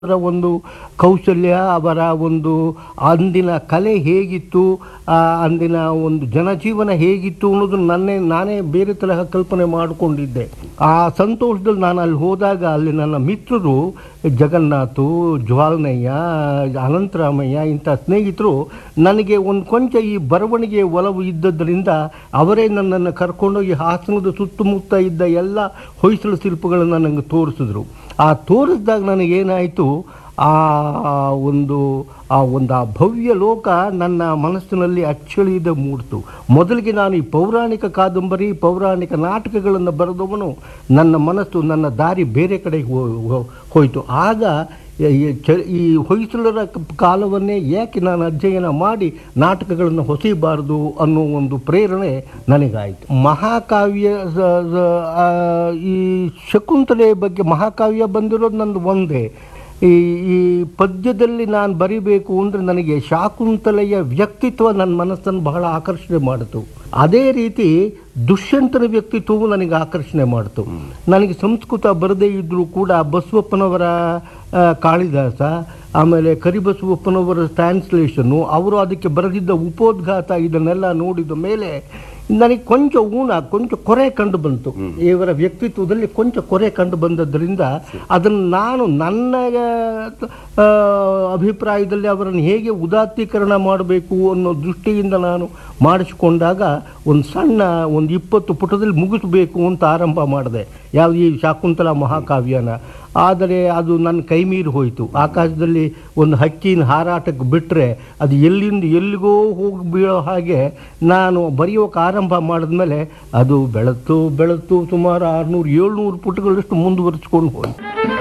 ಅವರ ಒಂದು ಕೌಶಲ್ಯ, ಅವರ ಒಂದು ಅಂದಿನ ಕಲೆ ಹೇಗಿತ್ತು, ಅಂದಿನ ಒಂದು ಜನಜೀವನ ಹೇಗಿತ್ತು ಅನ್ನೋದು ನಾನೇ ಬೇರೆ ತರಹ ಕಲ್ಪನೆ ಮಾಡಿಕೊಂಡಿದ್ದೆ. ಆ ಸಂತೋಷದಲ್ಲಿ ನಾನು ಅಲ್ಲಿ ಹೋದಾಗ ಅಲ್ಲಿ ನನ್ನ ಮಿತ್ರರು ಜಗನ್ನಾಥು, ಜ್ವಾಲ್ನಯ್ಯ, ಅನಂತರಾಮಯ್ಯ ಇಂಥ ಸ್ನೇಹಿತರು ನನಗೆ ಒಂದು ಕೊಂಚ ಈ ಬರವಣಿಗೆ ಒಲವು ಇದ್ದದ್ದರಿಂದ ಅವರೇ ನನ್ನನ್ನು ಕರ್ಕೊಂಡೋಗಿ ಹಾಸನದ ಸುತ್ತಮುತ್ತ ಇದ್ದ ಎಲ್ಲ ಹೊಯ್ಸಳ ಶಿಲ್ಪಗಳನ್ನು ನನಗೆ ತೋರಿಸಿದ್ರು. ಆ ತೋರಿಸಿದಾಗ ನನಗೇನಾಯಿತು, ಆ ಒಂದು ಭವ್ಯ ಲೋಕ ನನ್ನ ಮನಸ್ಸಿನಲ್ಲಿ ಅಚ್ಚಳಿಯದ ಮೂಡಿತು. ಮೊದಲಿಗೆ ನಾನು ಈ ಪೌರಾಣಿಕ ಕಾದಂಬರಿ, ಪೌರಾಣಿಕ ನಾಟಕಗಳನ್ನು ಬರೆದವನು, ನನ್ನ ಮನಸ್ಸು, ನನ್ನ ದಾರಿ ಬೇರೆ ಕಡೆಗೆ ಹೋಯಿತು. ಆಗ ಈ ಹೊಯ್ಸಳರ ಕಾಲವನ್ನೇ ಯಾಕೆ ನಾನು ಅಧ್ಯಯನ ಮಾಡಿ ನಾಟಕಗಳನ್ನು ಹೊಸಬಾರದು ಅನ್ನೋ ಒಂದು ಪ್ರೇರಣೆ ನನಗಾಯಿತು. ಮಹಾಕಾವ್ಯ, ಈ ಶಕುಂತಲೆ ಬಗ್ಗೆ ಮಹಾಕಾವ್ಯ ಬಂದಿರೋದು ನಂದು ಒಂದೇ. ಈ ಪದ್ಯದಲ್ಲಿ ನಾನು ಬರಿಬೇಕು ಅಂದರೆ ನನಗೆ ಶಾಕುಂತಲೆಯ ವ್ಯಕ್ತಿತ್ವ ನನ್ನ ಮನಸ್ಸನ್ನು ಬಹಳ ಆಕರ್ಷಣೆ ಮಾಡಿತು. ಅದೇ ರೀತಿ ದುಷ್ಯಂತನ ವ್ಯಕ್ತಿತ್ವವು ನನಗೆ ಆಕರ್ಷಣೆ ಮಾಡಿತು. ನನಗೆ ಸಂಸ್ಕೃತ ಬರದೇ ಇದ್ದರೂ ಕೂಡ ಬಸವಪ್ಪನವರ ಕಾಳಿದಾಸ, ಆಮೇಲೆ ಕರಿಬಸವಪ್ಪನವರ ಟ್ರಾನ್ಸ್ಲೇಷನ್ನು, ಅವರು ಅದಕ್ಕೆ ಬರೆದಿದ್ದ ಉಪೋದ್ಘಾತ, ಇದನ್ನೆಲ್ಲ ನೋಡಿದ ಮೇಲೆ ನನಗೆ ಕೊಂಚ ಕೊರೆ ಕಂಡು ಬಂತು. ಇವರ ವ್ಯಕ್ತಿತ್ವದಲ್ಲಿ ಕೊಂಚ ಕೊರೆ ಕಂಡು ಬಂದದ್ದರಿಂದ ಅದನ್ನು ನಾನು ನನ್ನ ಅಭಿಪ್ರಾಯದಲ್ಲಿ ಅವರನ್ನು ಹೇಗೆ ಉದಾತ್ತೀಕರಣ ಮಾಡಬೇಕು ಅನ್ನೋ ದೃಷ್ಟಿಯಿಂದ ನಾನು ಮಾಡಿಸಿಕೊಂಡಾಗ ಒಂದು 20 ಪುಟದಲ್ಲಿ ಮುಗಿಸಬೇಕು ಅಂತ ಆರಂಭ ಮಾಡಿದೆ, ಯಾವುದು ಈ ಶಾಕುಂತಲಾ ಮಹಾಕಾವ್ಯನ. ಆದರೆ ಅದು ನನ್ನ ಕೈ ಮೀರಿ ಹೋಯಿತು. ಆಕಾಶದಲ್ಲಿ ಒಂದು ಹಕ್ಕಿನ ಹಾರಾಟಕ್ಕೆ ಬಿಟ್ಟರೆ ಅದು ಎಲ್ಲಿಂದ ಎಲ್ಲಿಗೋ ಹೋಗಿ ಬೀಳೋ ಹಾಗೆ ನಾನು ಬರೆಯೋಕೆ ಆರಂಭ ಮಾಡಿದ್ಮೇಲೆ ಅದು ಬೆಳೆತು ಸುಮಾರು 600-700 ಪುಟಗಳಷ್ಟು ಮುಂದುವರಿಸ್ಕೊಂಡು ಹೋಯಿತು.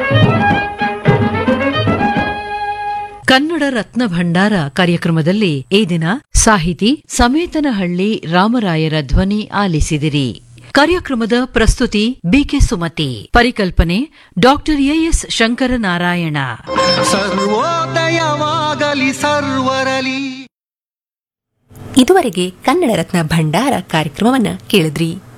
ಕನ್ನಡ ರತ್ನ ಭಂಡಾರ ಕಾರ್ಯಕ್ರಮದಲ್ಲಿ ಈ ದಿನ ಸಾಹಿತಿ ಸಮೇತನಹಳ್ಳಿ ರಾಮರಾಯರ ಧ್ವನಿ ಆಲಿಸಿದಿರಿ. ಕಾರ್ಯಕ್ರಮದ ಪ್ರಸ್ತುತಿ ಬಿಕೆ ಸುಮತಿ, ಪರಿಕಲ್ಪನೆ ಡಾಕ್ಟರ್ ಎಎಸ್ ಶಂಕರನಾರಾಯಣ. ಸರ್ವೋದಯವಾಗಲಿ ಸರ್ವರಲಿ. ಇದುವರೆಗೆ ಕನ್ನಡ ರತ್ನ ಭಂಡಾರ ಕಾರ್ಯಕ್ರಮವನ್ನ ಕೇಳಿದ್ರಿ.